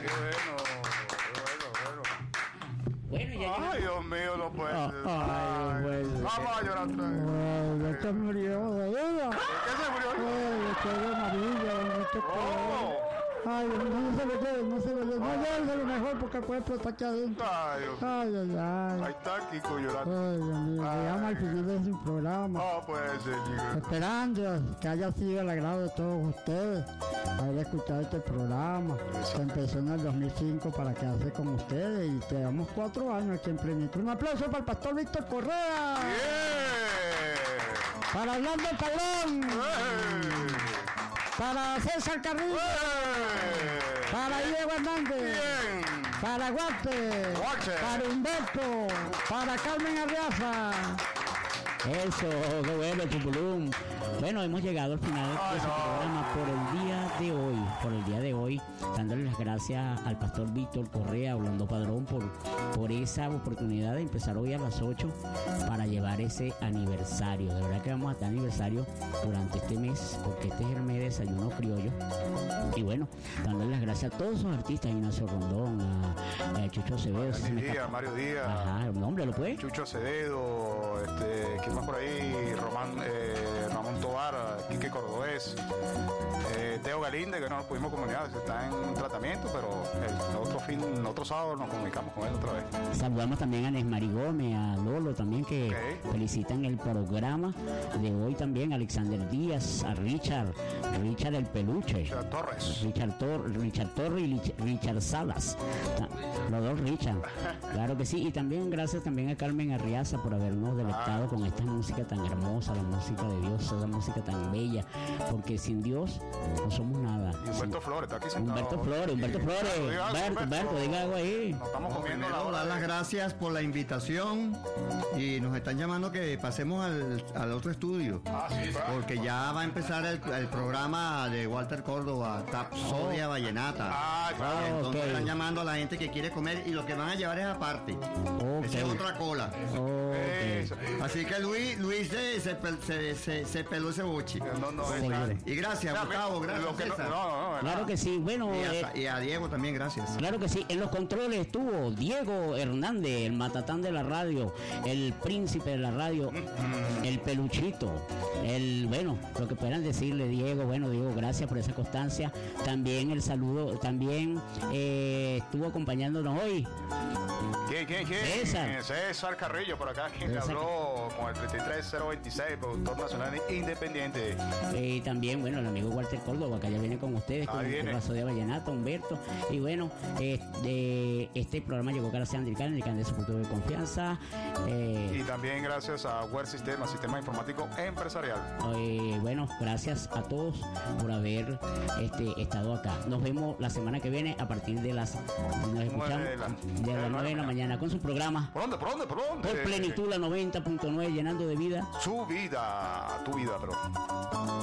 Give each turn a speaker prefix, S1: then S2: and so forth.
S1: Bueno, ya
S2: Ay, Dios mío, no puede ser.
S3: Vamos
S2: a llorar otra vez.
S3: Ya se murió, ¿verdad?
S2: ¿Qué se murió?
S3: Estoy de amarilla, ay, no se lo lleve, no llévese lo mejor porque el cuerpo está aquí adentro.
S2: Ay. Ahí está Kiko llorando.
S3: Ay, Dios mío, llegamos al final de su programa.
S2: No puede ser, chico.
S3: Esperando que haya sido el agrado de todos ustedes haber escuchado este programa que empezó en el 2005 para quedarse con ustedes y llevamos 4 años aquí en plenitud. Un aplauso para el pastor Víctor Correa. Para Orlando Paulón. Para César Carrillo. Para Diego Hernández. Para Guarte. Para Humberto. Para Carmen Arriaza.
S1: Eso, qué bueno, Chupulum. Bueno, hemos llegado al final de este programa por el día de hoy, dándole las gracias al pastor Víctor Correa, Orlando Padrón, por esa oportunidad de empezar hoy a las 8 para llevar ese aniversario. De verdad que vamos a estar aniversario durante este mes, porque este es el mes de Desayuno Criollo. Y bueno, dándole las gracias a todos esos artistas, Ignacio Rondón, a Chucho Acevedo,
S2: Mario Díaz.
S1: Ajá, el nombre lo puede.
S2: Chucho Acevedo, ¿quién más por ahí? Ramón Tobar, Quique Cordobés, Teo Galinde, que no nos pudimos comunicar, está en tratamiento, pero el otro sábado nos comunicamos con él otra vez.
S1: Saludamos también a Nesmari Gómez, a Lolo también, que felicitan el programa de hoy también, a Alexander Díaz, a Richard el Peluche,
S2: Richard Torres,
S1: Richard Torres y Richard Salas, los dos Richard, claro que sí. Y también gracias también a Carmen Arriaza por habernos deleitado con esta música tan hermosa, la música de Dios, esa música tan bella, porque sin Dios no somos nada.
S2: Y Humberto Flores está aquí sentado.
S1: Humberto Flores, diga algo ahí.
S2: Nos estamos comiendo la hora.
S4: Dar las gracias por la invitación y nos están llamando que pasemos al otro estudio, porque ya va a empezar el programa de Walter Córdoba, Tapsodia Vallenata. Entonces están llamando a la gente que quiere comer y lo que van a llevar es aparte. Esa es otra cola. Así que Luis se peló ese boche. Y gracias, Gustavo, gracias, César.
S1: Claro que sí, bueno.
S4: Y a Diego también, gracias.
S1: Claro que sí, en los controles estuvo Diego Hernández, el matatán de la radio, el príncipe de la radio, el peluchito, lo que puedan decirle, Diego, gracias por esa constancia. También el saludo, estuvo acompañándonos hoy.
S2: ¿Quién? César Carrillo, por acá, quien le habló con el 33026, productor nacional independiente.
S1: También, el amigo Walter Córdoba, que ya viene con ustedes, con el brazo de Vallenata, Humberto. Y este programa llegó gracias a Andricán de su futuro de confianza.
S2: Y también gracias a Web Sistema Informático Empresarial.
S1: Gracias a todos por haber estado acá. Nos vemos la semana que viene a partir de las 9 de la mañana con su programa.
S2: ¿Por dónde?
S1: Por Plenitud, la 90.9, llenando de vida
S2: su vida, tu vida, pero